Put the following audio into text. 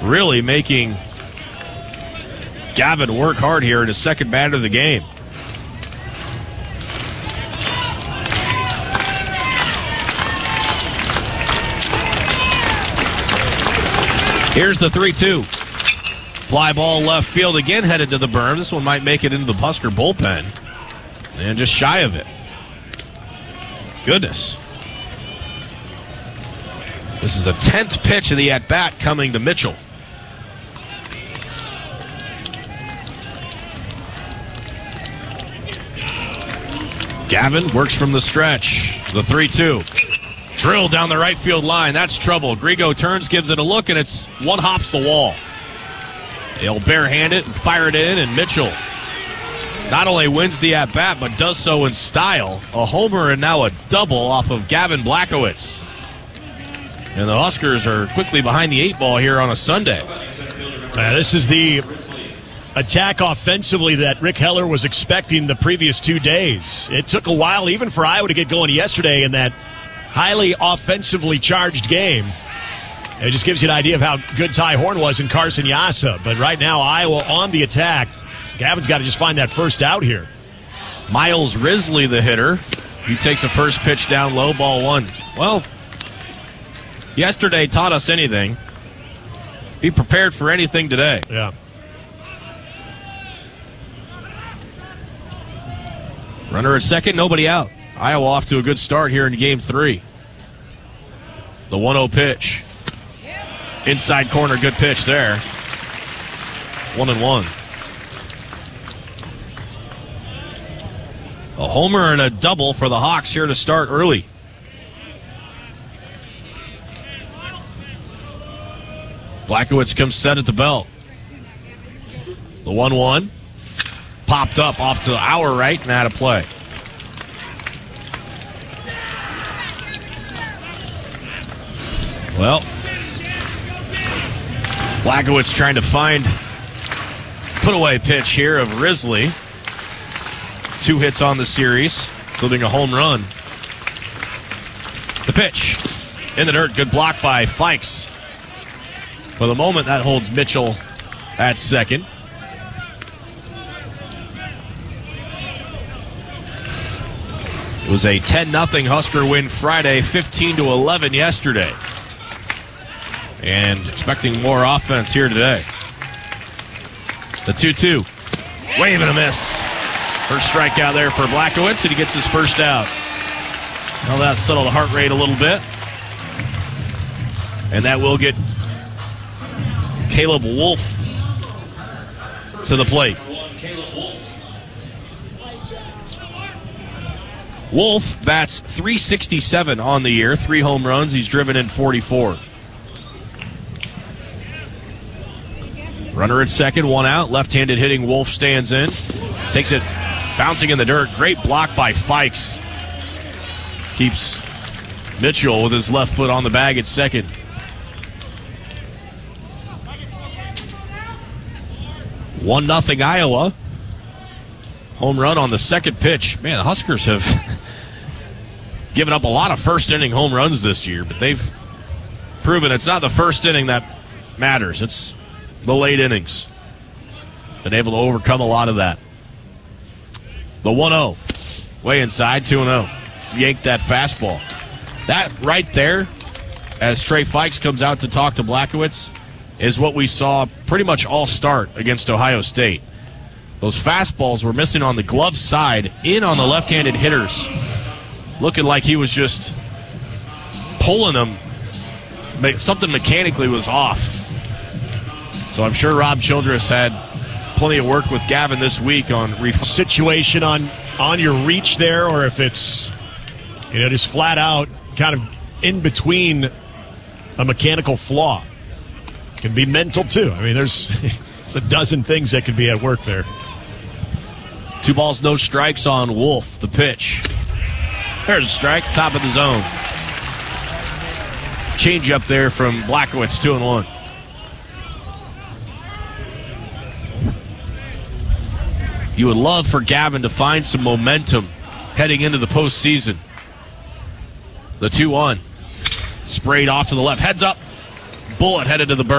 really making Gavin work hard here in his second batter of the game. Here's the 3-2. Fly ball left field again, headed to the berm. This one might make it into the Husker bullpen. And just shy of it. Goodness. This is the 10th pitch of the at-bat coming to Mitchell. Gavin works from the stretch. The 3-2. Drill down the right field line. That's trouble. Grigo turns, gives it a look, and it's one hops the wall. They'll barehand it and fire it in, and Mitchell not only wins the at-bat, but does so in style. A homer and now a double off of Gavin Blachowicz. And the Huskers are quickly behind the 8 ball here on a Sunday. This is the attack offensively that Rick Heller was expecting the previous 2 days. It took a while even for Iowa to get going yesterday in that highly offensively charged game. It just gives you an idea of how good Ty Horn was in Carson Yassa. But right now, Iowa on the attack. Gavin's got to just find that first out here. Miles Risley, the hitter. He takes a first pitch down low, ball 1. Well, yesterday taught us anything. Be prepared for anything today. Yeah. Runner at second, nobody out. Iowa off to a good start here in Game 3. The 1-0 pitch. Inside corner, good pitch there. 1-1. A homer and a double for the Hawks here to start early. Blachowicz comes set at the belt. The 1-1. Popped up off to our right and out of play. Well, Blachowicz trying to find put-away pitch here of Risley. 2 hits on the series, including a home run. The pitch in the dirt, good block by Fikes. For the moment, that holds Mitchell at second. It was a 10-0 Husker win Friday, 15-11 yesterday. And expecting more offense here today. The 2-2. Wave and a miss. First strikeout there for Blachowicz, and he gets his first out. Well, that settled the heart rate a little bit. And that will get Caleb Wolf to the plate. Wolf bats .367 on the year, 3 home runs. He's driven in 44. Runner at second, 1 out. Left-handed hitting Wolf stands in. Takes it bouncing in the dirt. Great block by Fikes. Keeps Mitchell with his left foot on the bag at second. One 1-0 Iowa. Home run on the second pitch. Man, the Huskers have given up a lot of first-inning home runs this year, but they've proven it's not the first inning that matters. It's the late innings. Been able to overcome a lot of that. The 1-0. Way inside, 2-0. Yanked that fastball. That right there, as Trey Fikes comes out to talk to Blachowicz, is what we saw pretty much all start against Ohio State. Those fastballs were missing on the glove side, in on the left-handed hitters. Looking like he was just pulling them. Something mechanically was off. So I'm sure Rob Childress had plenty of work with Gavin this week on situation on your reach there, or if it's just flat out kind of in between a mechanical flaw. It can be mental too. I mean, there's a dozen things that could be at work there. 2 balls, no strikes on Wolf. The pitch. There's a strike, top of the zone. Change up there from Blachowicz, 2-1. You would love for Gavin to find some momentum heading into the postseason. The 2-1. Sprayed off to the left. Heads up. Bullet headed to the berm.